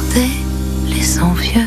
regarder les envieux.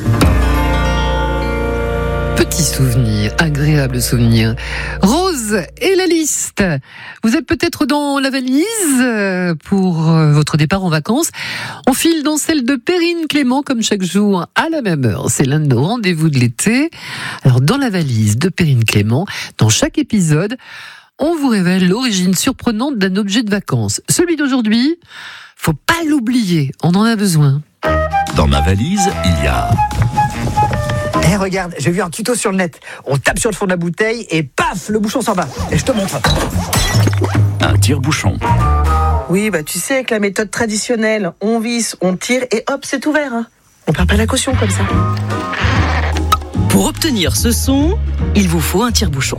Petit souvenir, agréable souvenir. Rose et la liste. Vous êtes peut-être dans la valise pour votre départ en vacances. On file dans celle de Perrine Clément comme chaque jour à la même heure. C'est l'un de nos rendez-vous de l'été. Alors dans la valise de Perrine Clément, dans chaque épisode, on vous révèle l'origine surprenante d'un objet de vacances. Celui d'aujourd'hui, faut pas l'oublier, on en a besoin. Dans ma valise, il y a... Regarde, j'ai vu un tuto sur le net. On tape sur le fond de la bouteille et paf, le bouchon s'en va. Et je te montre. Un tire-bouchon. Oui, tu sais, avec la méthode traditionnelle, on visse, on tire et hop, c'est ouvert. Hein. On perd pas la caution comme ça. Pour obtenir ce son, il vous faut un tire-bouchon.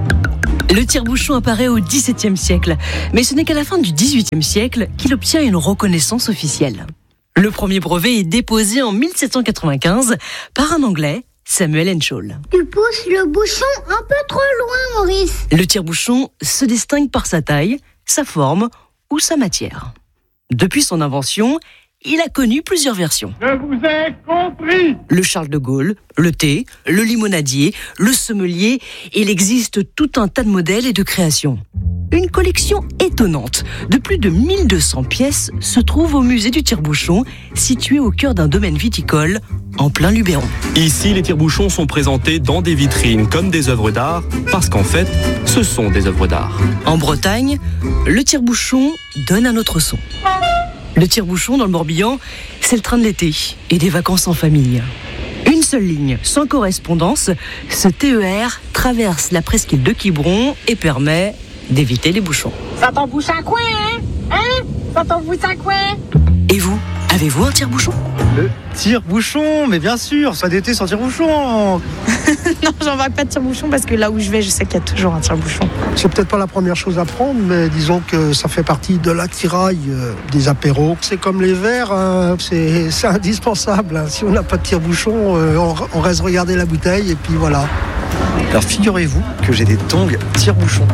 Le tire-bouchon apparaît au XVIIe siècle, mais ce n'est qu'à la fin du XVIIIe siècle qu'il obtient une reconnaissance officielle. Le premier brevet est déposé en 1795 par un Anglais, Samuel Henschel. Tu pousses le bouchon un peu trop loin, Maurice. Le tire-bouchon se distingue par sa taille, sa forme ou sa matière. Depuis son invention, il a connu plusieurs versions. Je vous ai compris. Le Charles de Gaulle, le thé, le limonadier, le sommelier, il existe tout un tas de modèles et de créations. Une collection étonnante de plus de 1200 pièces se trouve au musée du tire-bouchon, situé au cœur d'un domaine viticole, en plein Luberon. Ici, les tire-bouchons sont présentés dans des vitrines comme des œuvres d'art, parce qu'en fait, ce sont des œuvres d'art. En Bretagne, le tire-bouchon donne un autre son. Le tire-bouchon dans le Morbihan, c'est le train de l'été et des vacances en famille. Une seule ligne, sans correspondance, ce TER traverse la presqu'île de Quiberon et permet d'éviter les bouchons. Ça t'en bouche un coin, hein? Ça t'en bouche un coin? Et vous, avez-vous un tire-bouchon? Le tire-bouchon, mais bien sûr, soit d'été sans tire-bouchon. Non, j'en vois pas de tire-bouchon parce que là où je vais, je sais qu'il y a toujours un tire-bouchon. C'est peut-être pas la première chose à prendre, mais disons que ça fait partie de l'attirail des apéros. C'est comme les verres, hein, c'est indispensable. Hein. Si on n'a pas de tire-bouchon, on reste regarder la bouteille et puis voilà. Alors figurez-vous que j'ai des tongs tire-bouchon.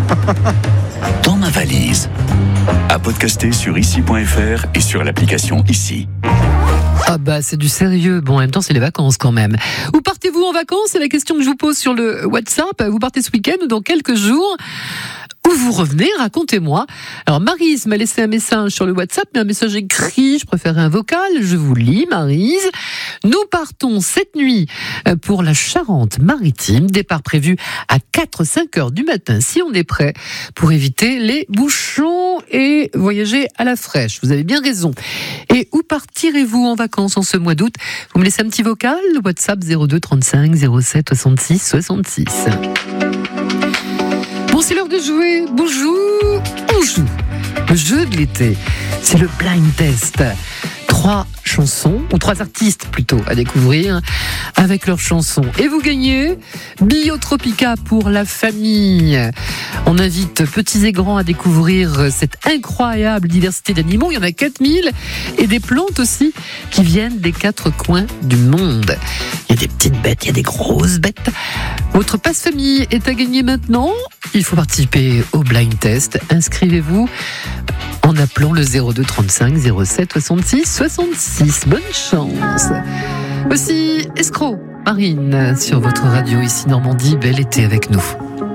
Dans ma valise. À podcaster sur ici.fr et sur l'application Ici. Ah c'est du sérieux. Bon, en même temps, c'est les vacances quand même. Où partez-vous en vacances? C'est la question que je vous pose sur le WhatsApp. Vous partez ce week-end ou dans quelques jours? Où vous revenez? Racontez-moi. Alors, Maryse m'a laissé un message sur le WhatsApp, mais un message écrit. Je préférais un vocal. Je vous lis, Maryse. Nous partons cette nuit pour la Charente-Maritime. Départ prévu à 4-5 heures du matin, si on est prêt, pour éviter les bouchons et voyager à la fraîche. Vous avez bien raison. Et où partirez-vous en vacances en ce mois d'août? Vous me laissez un petit vocal. Le WhatsApp 02 35 07 66 66. Bon, c'est l'heure de jouer. Bonjour. On joue. Le jeu de l'été, c'est le blind test. 3 chansons, ou 3 artistes plutôt, à découvrir avec leurs chansons. Et vous gagnez Biotropica pour la famille. On invite petits et grands à découvrir cette incroyable diversité d'animaux. Il y en a 4000 et des plantes aussi qui viennent des 4 coins du monde. Il y a des petites bêtes, il y a des grosses bêtes. Votre passe-famille est à gagner maintenant. Il faut participer au blind test. Inscrivez-vous en appelant le 02 35 07 66 66. Bonne chance. Voici Escroc, Marine, sur votre radio ici Normandie. Bel été avec nous.